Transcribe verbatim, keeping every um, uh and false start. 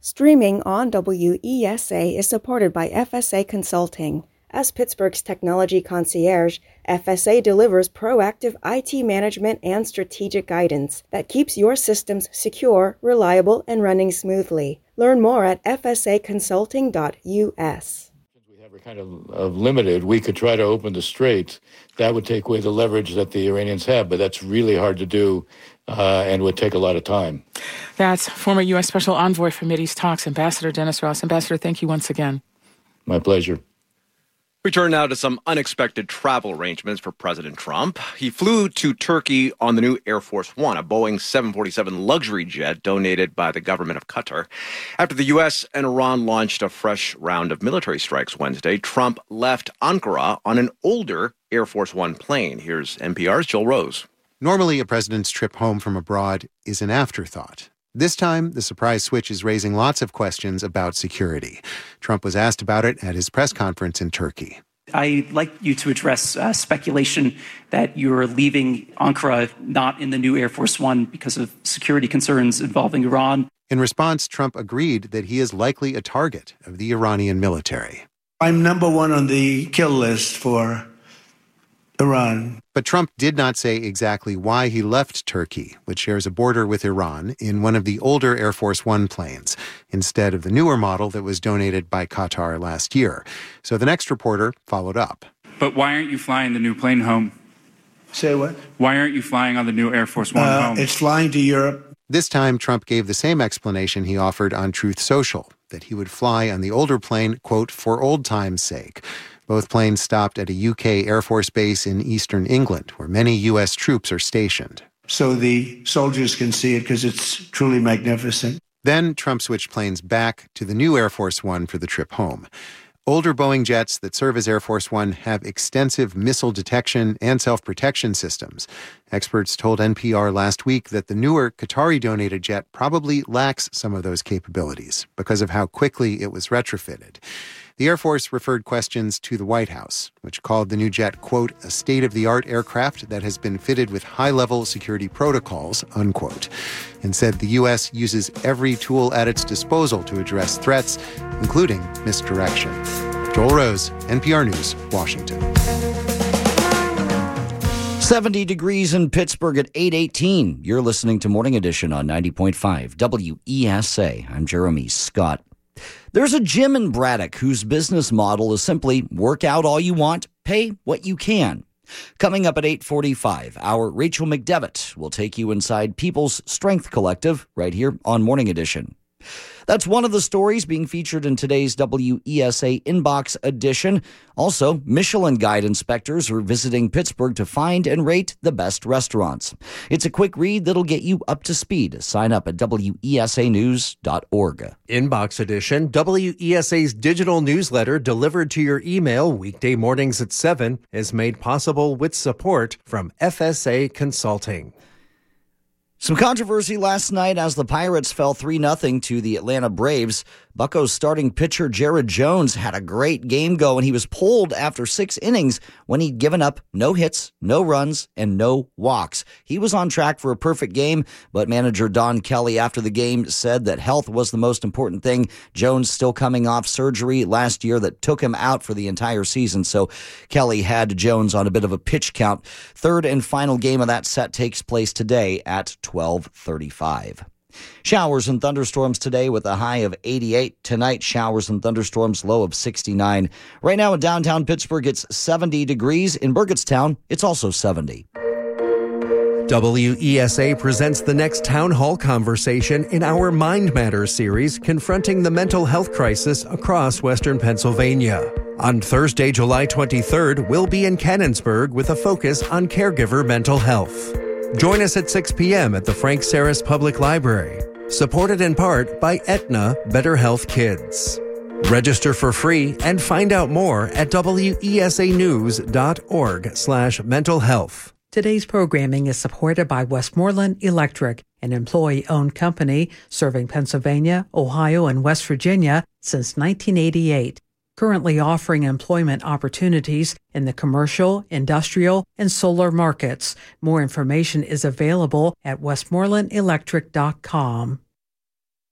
Streaming on W E S A is supported by F S A Consulting. As Pittsburgh's technology concierge, F S A delivers proactive I T management and strategic guidance that keeps your systems secure, reliable, and running smoothly. Learn more at f s a consulting dot u s. We have are kind of, of limited. We could try to open the Strait. That would take away the leverage that the Iranians have, but that's really hard to do uh, and would take a lot of time. That's former U S Special Envoy for Mideast Talks, Ambassador Dennis Ross. Ambassador, thank you once again. My pleasure. We turn now to some unexpected travel arrangements for President Trump. He flew to Turkey on the new Air Force One, a Boeing seven forty-seven luxury jet donated by the government of Qatar. After the U S and Iran launched a fresh round of military strikes Wednesday, Trump left Ankara on an older Air Force One plane. Here's N P R's Jill Rose. Normally, a president's trip home from abroad is an afterthought. This time, the surprise switch is raising lots of questions about security. Trump was asked about it at his press conference in Turkey. I'd like you to address uh, speculation that you're leaving Ankara not in the new Air Force One because of security concerns involving Iran. In response, Trump agreed that he is likely a target of the Iranian military. I'm number one on the kill list for Iran. But Trump did not say exactly why he left Turkey, which shares a border with Iran, in one of the older Air Force One planes, instead of the newer model that was donated by Qatar last year. So the next reporter followed up. But why aren't you flying the new plane home? Say what? Why aren't you flying on the new Air Force One uh, home? It's flying to Europe. This time, Trump gave the same explanation he offered on Truth Social, that he would fly on the older plane, quote, for old time's sake. Both planes stopped at a U K Air Force base in eastern England, where many U S troops are stationed. So the soldiers can see it because it's truly magnificent. Then Trump switched planes back to the new Air Force One for the trip home. Older Boeing jets that serve as Air Force One have extensive missile detection and self-protection systems. Experts told N P R last week that the newer Qatari-donated jet probably lacks some of those capabilities because of how quickly it was retrofitted. The Air Force referred questions to the White House, which called the new jet, quote, a state-of-the-art aircraft that has been fitted with high-level security protocols, unquote, and said the U S uses every tool at its disposal to address threats, including misdirection. Joel Rose, N P R News, Washington. seventy degrees in Pittsburgh at eight eighteen. You're listening to Morning Edition on ninety point five W E S A. I'm Jeremy Scott. There's a gym in Braddock whose business model is simply work out all you want, pay what you can. Coming up at eight forty-five, our Rachel McDevitt will take you inside People's Strength Collective right here on Morning Edition. That's one of the stories being featured in today's W E S A Inbox edition. Also, Michelin Guide inspectors are visiting Pittsburgh to find and rate the best restaurants. It's a quick read that'll get you up to speed. Sign up at W E S A news dot org. Inbox edition, W E S A's digital newsletter delivered to your email weekday mornings at seven is made possible with support from F S A Consulting. Some controversy last night as the Pirates fell three nothing to the Atlanta Braves. Buccos starting pitcher Jared Jones had a great game go, and he was pulled after six innings when he'd given up no hits, no runs, and no walks. He was on track for a perfect game, but manager Don Kelly after the game said that health was the most important thing. Jones still coming off surgery last year that took him out for the entire season, so Kelly had Jones on a bit of a pitch count. Third and final game of that set takes place today at twelve thirty-five. Showers and thunderstorms today with a high of eighty-eight. Tonight, showers and thunderstorms, low of sixty-nine. Right now in downtown Pittsburgh, it's seventy degrees. In Burgettstown, it's also seventy. W E S A presents the next town hall conversation in our Mind Matters series, confronting the mental health crisis across Western Pennsylvania. On Thursday, July twenty-third, we'll be in Canonsburg with a focus on caregiver mental health. Join us at six p.m. at the Frank Saris Public Library, supported in part by Aetna Better Health Kids. Register for free and find out more at W E S A news dot org slash mental health. Today's programming is supported by Westmoreland Electric, an employee-owned company serving Pennsylvania, Ohio, and West Virginia since nineteen eighty-eight. Currently offering employment opportunities in the commercial, industrial, and solar markets. More information is available at westmoreland electric dot com.